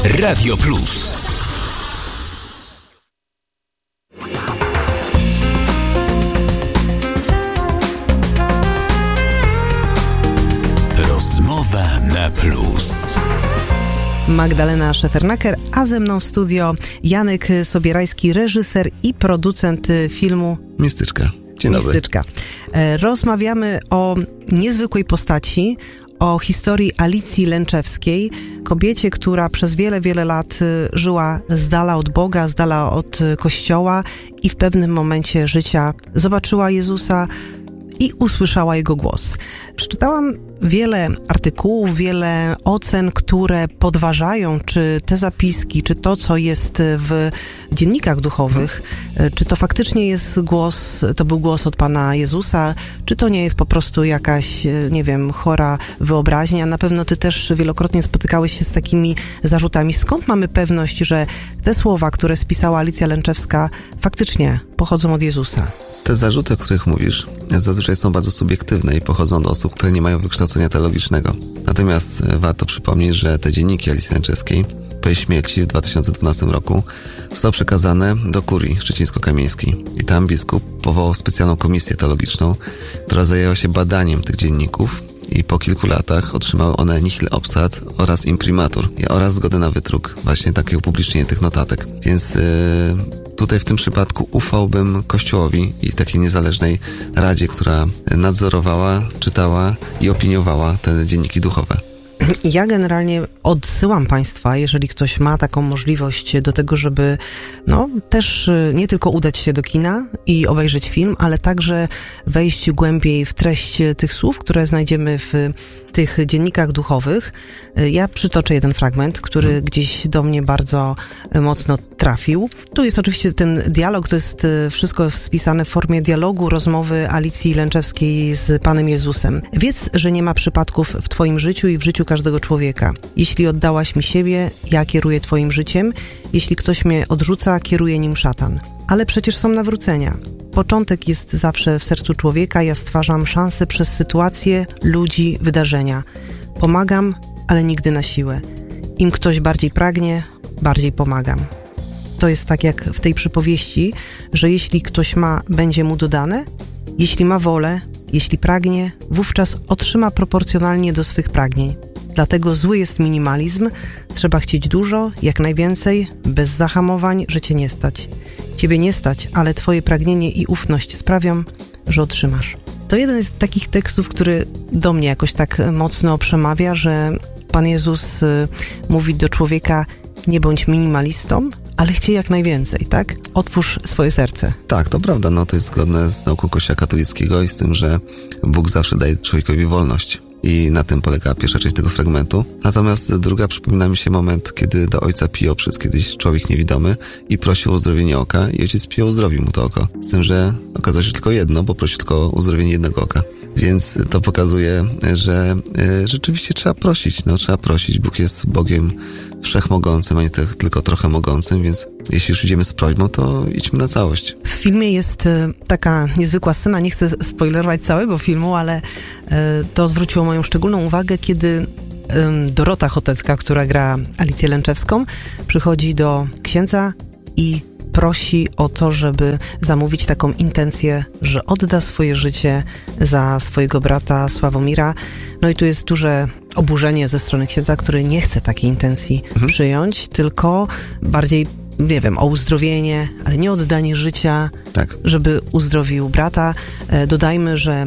Radio Plus. Rozmowa na plus. Magdalena Szefernaker, a ze mną w studio Janek Sobierajski, reżyser i producent filmu Mistyczka. Dzień dobry. Mistyczka. Rozmawiamy o niezwykłej postaci, o historii Alicji Lęczewskiej, kobiecie, która przez wiele, wiele lat żyła z dala od Boga, z dala od Kościoła i w pewnym momencie życia zobaczyła Jezusa i usłyszała Jego głos. Przeczytałam wiele artykułów, wiele ocen, które podważają, czy te zapiski, czy to, co jest w dziennikach duchowych, czy to faktycznie jest głos, to był głos od Pana Jezusa, czy to nie jest po prostu jakaś, nie wiem, chora wyobraźnia. Na pewno ty też wielokrotnie spotykałeś się z takimi zarzutami. Skąd mamy pewność, że te słowa, które spisała Alicja Lęczewska, faktycznie pochodzą od Jezusa? Te zarzuty, o których mówisz, zazwyczaj są bardzo subiektywne i pochodzą do osób, które nie mają wykształcenia teologicznego. Natomiast warto przypomnieć, że te dzienniki Alicji Lęczewskiej po jej śmierci w 2012 roku zostały przekazane do kurii szczecińsko-kamieńskiej. I tam biskup powołał specjalną komisję teologiczną, która zajęła się badaniem tych dzienników i po kilku latach otrzymały one nihil obstat oraz imprimatur oraz zgodę na wydruk właśnie takiego upublicznienia tych notatek. Więc tutaj w tym przypadku ufałbym Kościołowi i takiej niezależnej radzie, która nadzorowała, czytała i opiniowała te dzienniki duchowe. Ja generalnie odsyłam Państwa, jeżeli ktoś ma taką możliwość do tego, żeby też nie tylko udać się do kina i obejrzeć film, ale także wejść głębiej w treść tych słów, które znajdziemy w tych dziennikach duchowych. Ja przytoczę jeden fragment, który gdzieś do mnie bardzo mocno trafił. Tu jest oczywiście ten dialog, to jest wszystko spisane w formie dialogu, rozmowy Alicji Lęczewskiej z Panem Jezusem. Wiedz, że nie ma przypadków w Twoim życiu i w życiu każdego człowieka. Jeśli oddałaś mi siebie, ja kieruję Twoim życiem. Jeśli ktoś mnie odrzuca, kieruje nim szatan. Ale przecież są nawrócenia. Początek jest zawsze w sercu człowieka. Ja stwarzam szanse przez sytuacje, ludzi, wydarzenia. Pomagam, ale nigdy na siłę. Im ktoś bardziej pragnie, bardziej pomagam. To jest tak jak w tej przypowieści, że jeśli ktoś ma, będzie mu dodane. Jeśli ma wolę, jeśli pragnie, wówczas otrzyma proporcjonalnie do swych pragnień. Dlatego zły jest minimalizm. Trzeba chcieć dużo, jak najwięcej, bez zahamowań, że cię nie stać. Ciebie nie stać, ale twoje pragnienie i ufność sprawią, że otrzymasz. To jeden z takich tekstów, który do mnie jakoś tak mocno przemawia, że Pan Jezus mówi do człowieka: nie bądź minimalistą, ale chciej jak najwięcej, tak? Otwórz swoje serce. Tak, to prawda, to jest zgodne z nauką Kościoła katolickiego i z tym, że Bóg zawsze daje człowiekowi wolność. I na tym polega pierwsza część tego fragmentu. Natomiast druga, przypomina mi się moment, kiedy do ojca Pio przyszedł kiedyś człowiek niewidomy i prosił o uzdrowienie oka i ojciec Pio uzdrowił mu to oko. Z tym, że okazało się tylko jedno, bo prosił tylko o uzdrowienie jednego oka. Więc to pokazuje, że rzeczywiście trzeba prosić. Trzeba prosić. Bóg jest Bogiem wszechmogącym, a nie tylko trochę mogącym, więc jeśli już idziemy z prośbą, to idźmy na całość. W filmie jest taka niezwykła scena, nie chcę spoilerować całego filmu, ale to zwróciło moją szczególną uwagę, kiedy Dorota Chotecka, która gra Alicję Lęczewską, przychodzi do księdza i prosi o to, żeby zamówić taką intencję, że odda swoje życie za swojego brata Sławomira. I tu jest duże oburzenie ze strony księdza, który nie chce takiej intencji przyjąć, tylko bardziej, nie wiem, o uzdrowienie, ale nie oddanie życia, tak, żeby uzdrowił brata. Dodajmy, że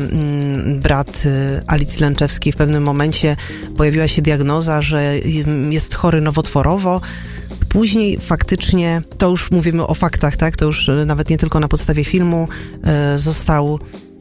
brat Alicji Lęczewskiej w pewnym momencie pojawiła się diagnoza, że jest chory nowotworowo. Później faktycznie, to już mówimy o faktach, tak? To już nawet nie tylko na podstawie filmu został,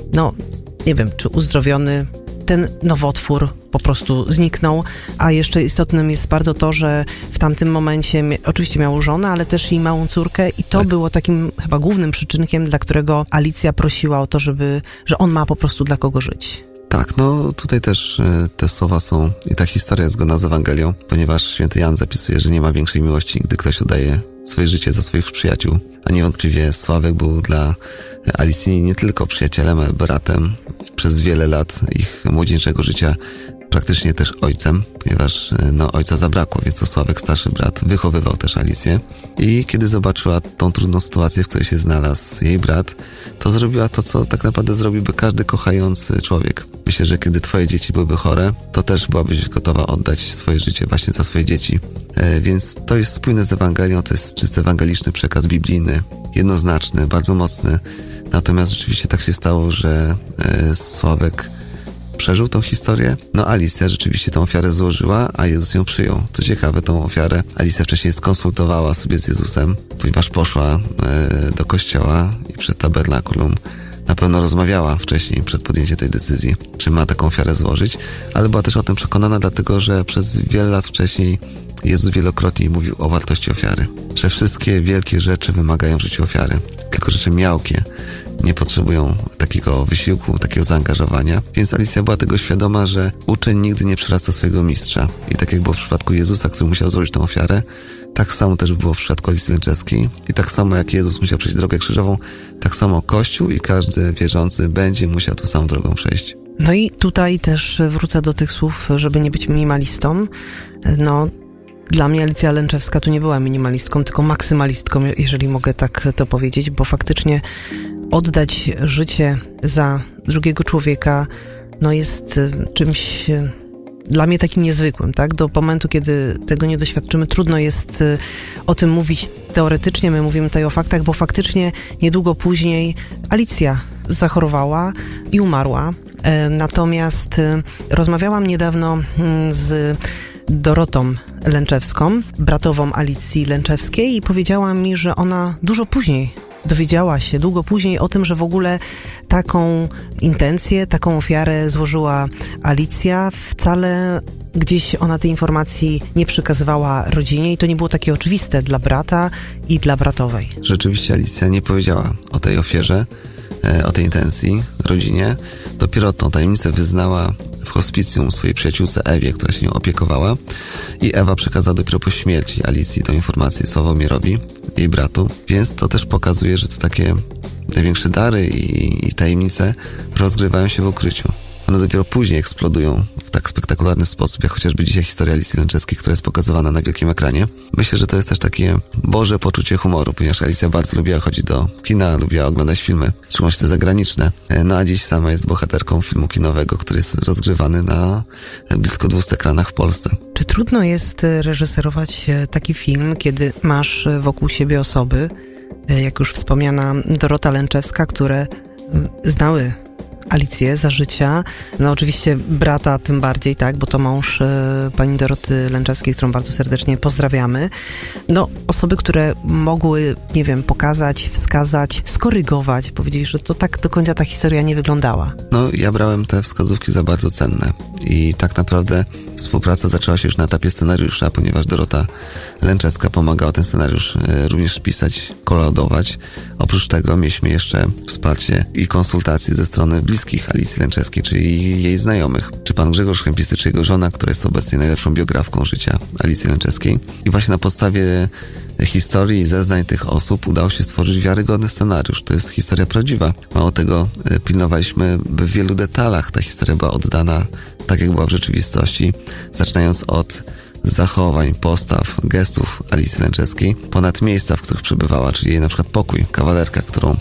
nie wiem, czy uzdrowiony. Ten nowotwór po prostu zniknął, a jeszcze istotnym jest bardzo to, że w tamtym momencie oczywiście miał żonę, ale też i małą córkę i to było takim chyba głównym przyczynkiem, dla którego Alicja prosiła o to, że on ma po prostu dla kogo żyć. Tak, tutaj też te słowa są i ta historia jest zgodna z Ewangelią, ponieważ święty Jan zapisuje, że nie ma większej miłości, gdy ktoś oddaje swoje życie za swoich przyjaciół. A niewątpliwie Sławek był dla Alicji nie tylko przyjacielem, ale bratem. Przez wiele lat ich młodzieńczego życia praktycznie też ojcem, ponieważ ojca zabrakło, więc to Sławek, starszy brat, wychowywał też Alicję. I kiedy zobaczyła tą trudną sytuację, w której się znalazł jej brat, to zrobiła to, co tak naprawdę zrobiłby każdy kochający człowiek. Myślę, że kiedy twoje dzieci byłyby chore, to też byłabyś gotowa oddać swoje życie właśnie za swoje dzieci. Więc to jest spójne z Ewangelią, to jest czysty ewangeliczny przekaz biblijny, jednoznaczny, bardzo mocny. Natomiast rzeczywiście tak się stało, że Sławek przeżył tą historię. Alicja rzeczywiście tą ofiarę złożyła, a Jezus ją przyjął. Co ciekawe, tą ofiarę Alicja wcześniej skonsultowała sobie z Jezusem, ponieważ poszła do kościoła i przed tabernakulum na pewno rozmawiała wcześniej, przed podjęciem tej decyzji, czy ma taką ofiarę złożyć, ale była też o tym przekonana, dlatego że przez wiele lat wcześniej Jezus wielokrotnie mówił o wartości ofiary, że wszystkie wielkie rzeczy wymagają w życiu ofiary, tylko rzeczy miałkie nie potrzebują takiego wysiłku, takiego zaangażowania, więc Alicja była tego świadoma, że uczeń nigdy nie przerasta swojego mistrza. I tak jak było w przypadku Jezusa, który musiał złożyć tę ofiarę, tak samo też było w przypadku Alicji Lęczewskiej. I tak samo jak Jezus musiał przejść drogę krzyżową, tak samo Kościół i każdy wierzący będzie musiał tą samą drogą przejść. No i tutaj też wrócę do tych słów, żeby nie być minimalistą. Dla mnie Alicja Lęczewska tu nie była minimalistką, tylko maksymalistką, jeżeli mogę tak to powiedzieć, bo faktycznie oddać życie za drugiego człowieka, jest czymś dla mnie takim niezwykłym, tak? Do momentu, kiedy tego nie doświadczymy, trudno jest o tym mówić teoretycznie, my mówimy tutaj o faktach, bo faktycznie niedługo później Alicja zachorowała i umarła. Natomiast rozmawiałam niedawno z Dorotą Lęczewską, bratową Alicji Lęczewskiej, i powiedziała mi, że ona dużo później dowiedziała się, długo później, o tym, że w ogóle taką intencję, taką ofiarę złożyła Alicja. Wcale gdzieś ona tej informacji nie przekazywała rodzinie i to nie było takie oczywiste dla brata i dla bratowej. Rzeczywiście Alicja nie powiedziała o tej ofierze, o tej intencji rodzinie. Dopiero tą tajemnicę wyznała w hospicjum swojej przyjaciółce Ewie, która się nią opiekowała, i Ewa przekazała dopiero po śmierci Alicji tą informację Sławomirowi, jej bratu, więc to też pokazuje, że to takie największe dary i tajemnice rozgrywają się w ukryciu. One dopiero później eksplodują w tak spektakularny sposób, jak chociażby dzisiaj historia Alicji Lęczewskiej, która jest pokazywana na wielkim ekranie. Myślę, że to jest też takie Boże poczucie humoru, ponieważ Alicja bardzo lubiła chodzić do kina, lubiła oglądać filmy, szczególnie te zagraniczne. A dziś sama jest bohaterką filmu kinowego, który jest rozgrywany na blisko 200 ekranach w Polsce. Czy trudno jest reżyserować taki film, kiedy masz wokół siebie osoby, jak już wspomniana Dorota Lęczewska, które znały Alicję za życia, oczywiście brata tym bardziej, tak, bo to mąż pani Doroty Lęczewskiej, którą bardzo serdecznie pozdrawiamy. Osoby, które mogły, pokazać, wskazać, skorygować, powiedzieć, że to tak do końca ta historia nie wyglądała. Ja brałem te wskazówki za bardzo cenne i tak naprawdę współpraca zaczęła się już na etapie scenariusza, ponieważ Dorota Lęczewska pomagała ten scenariusz również pisać, kolaudować. Oprócz tego mieliśmy jeszcze wsparcie i konsultacje ze strony bliskich Alicji Lęczewskiej, czyli jej znajomych, czy pan Grzegorz Chępisty, czy jego żona, która jest obecnie najlepszą biografką życia Alicji Lęczewskiej. I właśnie na podstawie historii i zeznań tych osób udało się stworzyć wiarygodny scenariusz. To jest historia prawdziwa. Mało tego, pilnowaliśmy, by w wielu detalach ta historia była oddana tak, jak była w rzeczywistości, zaczynając od zachowań, postaw, gestów Alicji Lęczewskiej, ponad miejsca, w których przebywała, czyli jej na przykład pokój, kawalerka, którą